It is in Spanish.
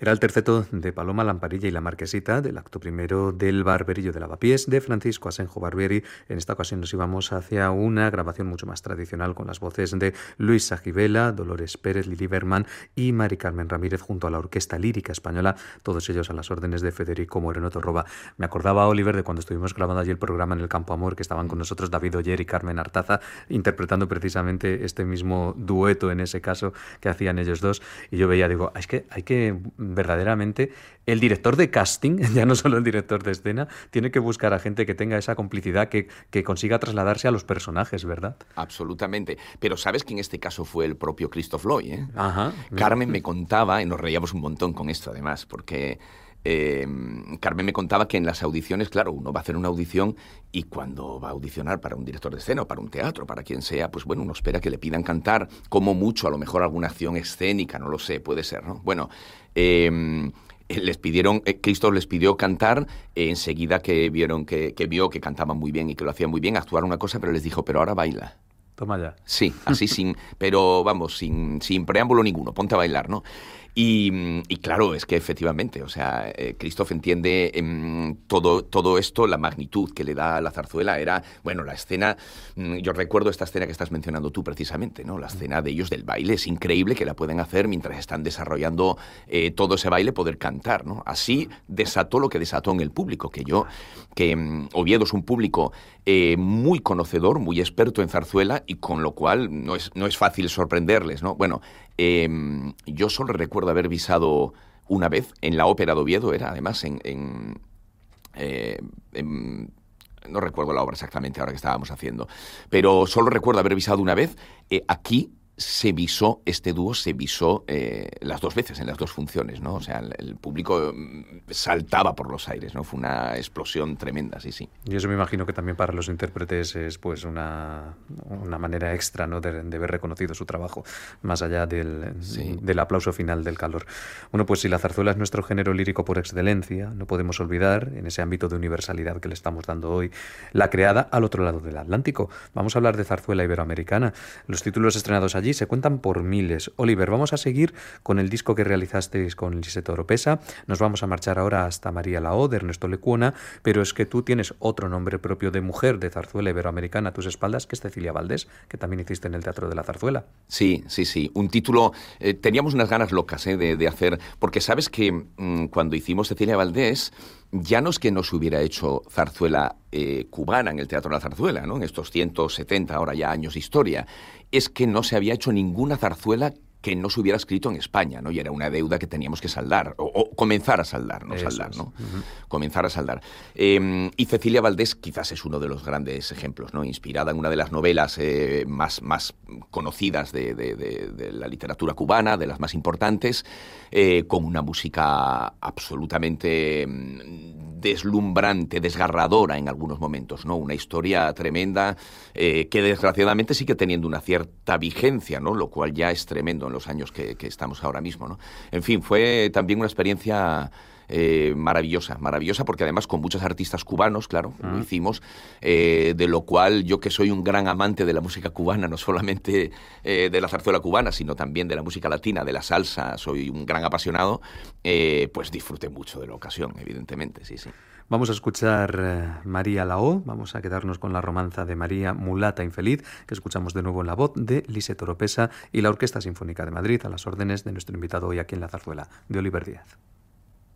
Era el terceto de Paloma Lamparilla y la Marquesita del acto primero del Barberillo de Lavapiés de Francisco Asenjo Barbieri. En esta ocasión nos íbamos hacia una grabación mucho más tradicional con las voces de Luis Sajibela, Dolores Pérez, Lili Berman y Mari Carmen Ramírez junto a la Orquesta Lírica Española, todos ellos a las órdenes de Federico Moreno Torroba. Me acordaba, Oliver, de cuando estuvimos grabando allí el programa en el Campo Amor, que estaban con nosotros David Oyer y Carmen Artaza interpretando precisamente este mismo dueto en ese caso que hacían ellos dos, y yo veía, digo, es que hay que verdaderamente, el director de casting, ya no solo el director de escena, tiene que buscar a gente que tenga esa complicidad, que consiga trasladarse a los personajes, ¿verdad? Absolutamente. Pero sabes que en este caso fue el propio Christoph Loy, ¿eh? Ajá. Carmen me contaba, y nos reíamos un montón con esto además, porque Carmen me contaba que en las audiciones, claro, uno va a hacer una audición y cuando va a audicionar para un director de escena o para un teatro, para quien sea, pues bueno, uno espera que le pidan cantar, como mucho, a lo mejor alguna acción escénica, no lo sé, puede ser, ¿no? Bueno, les pidieron, Christoph les pidió cantar, enseguida que vieron que vio que cantaban muy bien y que lo hacían muy bien, actuaron una cosa, pero les dijo, pero ahora baila. Toma ya. Sí, así pero vamos, sin preámbulo ninguno, ponte a bailar, ¿no? Y claro, es que efectivamente, o sea, Christoph entiende todo esto, la magnitud que le da a la zarzuela era, bueno, la escena, yo recuerdo esta escena que estás mencionando tú precisamente, ¿no? La escena de ellos del baile, es increíble que la pueden hacer mientras están desarrollando todo ese baile, poder cantar, ¿no? Así desató lo que desató en el público, que Oviedo es un público muy conocedor, muy experto en zarzuela, y con lo cual no es fácil sorprenderles, ¿no? Bueno, yo solo recuerdo haber visado una vez en la Ópera de Oviedo, era además no recuerdo la obra exactamente ahora que estábamos haciendo, pero solo recuerdo haber visado una vez. Aquí se visó, este dúo se visó las dos veces, en las dos funciones, ¿no? O sea, el público saltaba por los aires, ¿no? Fue una explosión tremenda, sí, sí. Y eso me imagino que también para los intérpretes es pues una manera extra, ¿no? de ver reconocido su trabajo, más allá del aplauso final del calor. Bueno, pues si la zarzuela es nuestro género lírico por excelencia, no podemos olvidar, en ese ámbito de universalidad que le estamos dando hoy, la creada al otro lado del Atlántico. Vamos a hablar de zarzuela iberoamericana. Los títulos estrenados allí se cuentan por miles. Oliver, vamos a seguir con el disco que realizasteis con Liseto Oropesa. Nos vamos a marchar ahora hasta María Lao, de Ernesto Lecuona, pero es que tú tienes otro nombre propio de mujer de zarzuela iberoamericana a tus espaldas, que es Cecilia Valdés, que también hiciste en el Teatro de la Zarzuela. Sí. Un título, teníamos unas ganas locas de hacer, porque sabes que cuando hicimos Cecilia Valdés, ya no es que no se hubiera hecho zarzuela cubana en el Teatro de la Zarzuela, ¿no? En estos 170 ahora ya años de historia, es que no se había hecho ninguna zarzuela que no se hubiera escrito en España, ¿no? Y era una deuda que teníamos que saldar, o comenzar a saldar, no saldar, ¿no? Uh-huh. Comenzar a saldar. Y Cecilia Valdés quizás es uno de los grandes ejemplos, ¿no? Inspirada en una de las novelas más conocidas de la literatura cubana, de las más importantes, con una música absolutamente deslumbrante, desgarradora en algunos momentos, ¿no? Una historia tremenda que desgraciadamente sigue teniendo una cierta vigencia, ¿no? Lo cual ya es tremendo en los años que estamos ahora mismo, ¿no? En fin, fue también una experiencia maravillosa porque además con muchos artistas cubanos, claro, lo hicimos, de lo cual yo, que soy un gran amante de la música cubana, no solamente de la zarzuela cubana, sino también de la música latina, de la salsa, soy un gran apasionado, pues disfruté mucho de la ocasión, evidentemente, sí. Vamos a escuchar María Lao, vamos a quedarnos con la romanza de María Mulata Infeliz, que escuchamos de nuevo en la voz de Liseto Oropesa y la Orquesta Sinfónica de Madrid, a las órdenes de nuestro invitado hoy aquí en La Zarzuela, de Oliver Díaz.